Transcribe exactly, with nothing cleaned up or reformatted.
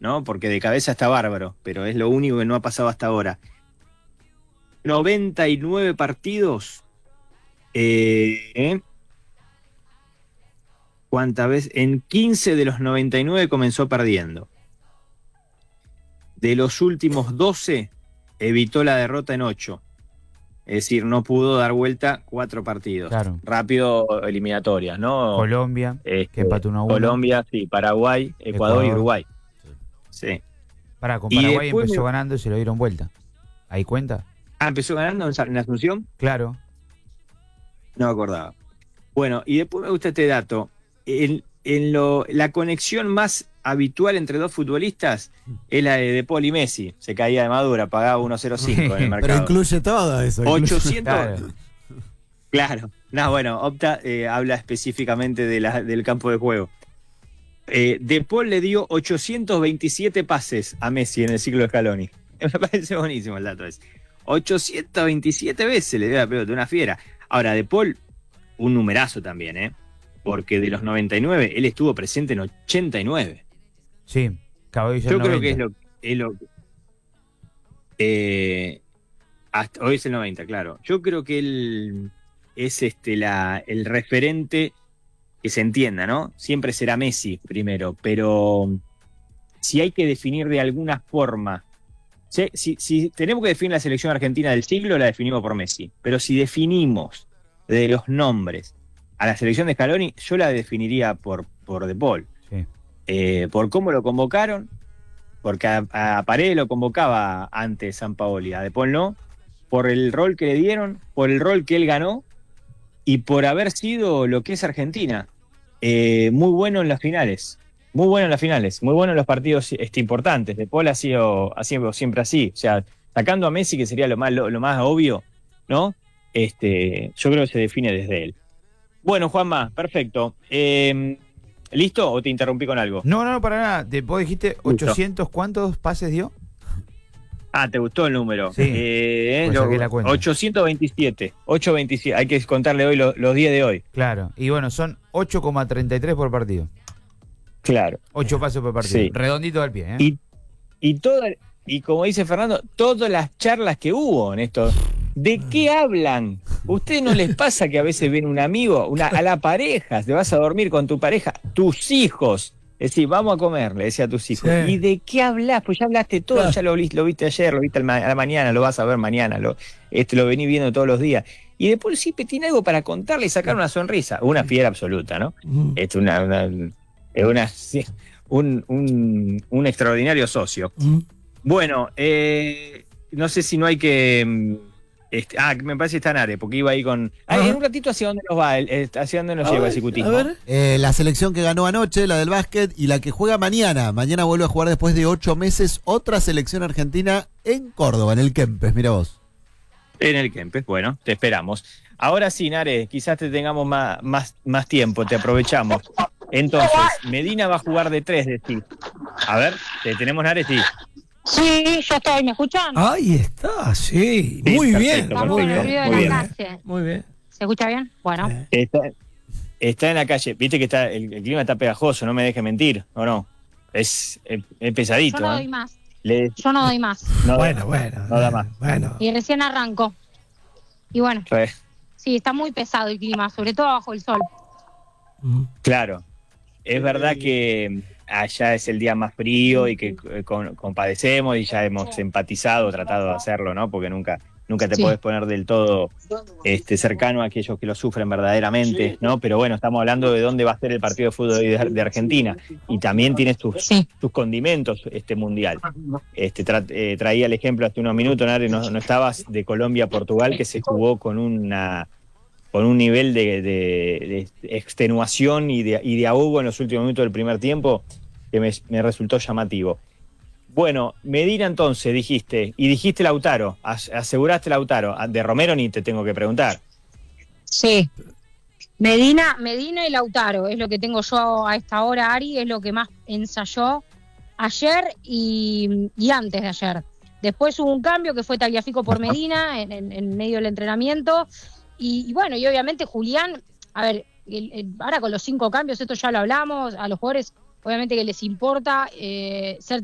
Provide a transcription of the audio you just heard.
¿no? Porque de cabeza está bárbaro, pero es lo único que no ha pasado hasta ahora. noventa y nueve partidos. Eh, ¿Cuántas veces? En quince de los noventa y nueve comenzó perdiendo. De los últimos doce, evitó la derrota en ocho. Es decir, no pudo dar vuelta cuatro partidos. Claro. Rápido eliminatorias, ¿no? Colombia, Este, que empató uno a uno. Colombia, sí, Paraguay, Ecuador, Ecuador. y Uruguay. Sí. Pará, con Y Paraguay después empezó me- ganando y se lo dieron vuelta. ¿Ahí cuenta? Ah, empezó ganando en Sa- en Asunción. Claro. No me acordaba. Bueno, y después me gusta este dato. En, en lo, la conexión más habitual entre dos futbolistas es la de De Paul y Messi. Se caía de madura, pagaba uno coma cero cinco en el mercado. Pero incluye todo eso. incluye- ochocientos. Claro. Claro. No, bueno, Opta eh, habla específicamente de la, del campo de juego. Eh, De Paul le dio ochocientos veintisiete pases a Messi en el ciclo de Scaloni. Me parece buenísimo el dato ese. ochocientas veintisiete veces le dio la pelota, una fiera. Ahora, De Paul, un numerazo también, ¿eh? Porque de los noventa y nueve, él estuvo presente en ochenta y nueve. Sí, Cabello Yo creo que es lo, es lo eh, hasta hoy es el noventa, claro. Yo creo que él es este la, el referente que se entienda, ¿no? Siempre será Messi primero, pero si hay que definir de alguna forma, si, si, si tenemos que definir la selección argentina del siglo, la definimos por Messi. Pero si definimos de los nombres a la selección de Scaloni, yo la definiría por, por De Paul. Sí. Eh, por cómo lo convocaron, porque a, a Paredes lo convocaba antes Sampaoli, a De Paul no, por el rol que le dieron, por el rol que él ganó y por haber sido lo que es Argentina. Eh, muy bueno en las finales, muy bueno en las finales, muy bueno en los partidos este, importantes. De Paul ha sido, ha sido siempre así, o sea, sacando a Messi, que sería lo más, lo, lo más obvio, ¿no? Este, yo creo que se define desde él. Bueno, Juanma, perfecto. Eh, ¿Listo o te interrumpí con algo? No, no, no, para nada. Te- Vos dijiste ochocientos, ¿cuántos pases dio? Ah, ¿te gustó el número? Sí, Eh, pues lo- saqué la cuenta. ochocientos veintisiete. ochocientos veintisiete. Hay que contarle hoy lo- los días de hoy. Claro. Y bueno, son ocho coma treinta y tres por partido. Claro. ocho pases por partido. Sí. Redondito al pie, ¿eh? Y, y, toda, y como dice Fernando, todas las charlas que hubo en esto, ¿de qué hablan? ¿Ustedes no les pasa que a veces ven un amigo, una, a la pareja, te vas a dormir con tu pareja, tus hijos? Es decir, vamos a comer, le decía a tus hijos. Sí. ¿Y de qué hablas? Pues ya hablaste todo, Claro. ya lo, vi- lo viste ayer, lo viste al ma- a la mañana, lo vas a ver mañana, lo, este, lo venís viendo todos los días. Y después siempre tiene algo para contarle y sacar una sonrisa. Una fiera absoluta, ¿no? Mm. Es una, una- es una, sí, un, un, un extraordinario socio. Mm. Bueno, eh, no sé si no hay que... mm, este, ah, me parece que está Nare, porque iba ahí con... Ah, Ajá. en un ratito hacia dónde nos va, el- eh, hacia dónde nos A lleva ver, el cicutismo. a ver. Eh, la selección que ganó anoche, la del básquet, y la que juega mañana. Mañana vuelve a jugar después de ocho meses otra selección argentina en Córdoba, en el Kempes. Mira vos. En el Kempes, bueno, te esperamos. Ahora sí, Nare, quizás te tengamos más, más, más tiempo, te aprovechamos. Entonces, Medina va a jugar de tres, de ti. A ver, ¿te tenemos, Nare? Sí. Sí, yo estoy, ¿me escuchan? Ahí está, sí. Sí, Muy bien. perfecto, Estamos Muy en el bien. ruido de muy la bien. calle. Muy bien. ¿Se escucha bien? Bueno. Eh, Está, está en la calle. Viste que está el, el clima está pegajoso, no me dejes mentir, ¿o no? Es, es, es pesadito, Yo no ¿eh? doy más. Le- Yo no doy más. no, Bueno, bueno. no da más. Bueno. Y recién arranco. Y bueno, Re- sí, está muy pesado el clima, sobre todo bajo el sol. Mm. Claro. Es verdad que allá es el día más frío y que eh, con- compadecemos y ya hemos empatizado, tratado de hacerlo, ¿no? Porque nunca, nunca te Sí. podés poner del todo este, cercano a aquellos que lo sufren verdaderamente, ¿no? Pero bueno, estamos hablando de dónde va a ser el partido de fútbol de, de Argentina y también tienes tus, Sí. tus condimentos este mundial. Este, tra- eh, traía el ejemplo hace unos minutos, Nare, no, no estabas, de Colombia-Portugal, que se jugó con una con un nivel de, de- de extenuación y de, y de ahogo en los últimos minutos del primer tiempo que me, me resultó llamativo. Bueno, Medina entonces dijiste, y dijiste Lautaro, as- aseguraste Lautaro, de Romero ni te tengo que preguntar. Sí. Medina, Medina y Lautaro es lo que tengo yo a esta hora, Ari, es lo que más ensayó ayer y, y antes de ayer. Después hubo un cambio que fue Tagliafico por Medina en, en- en medio del entrenamiento. Y, y bueno, y obviamente Julián, a ver, el- el- ahora con los cinco cambios, esto ya lo hablamos, a los jugadores obviamente que les importa eh, ser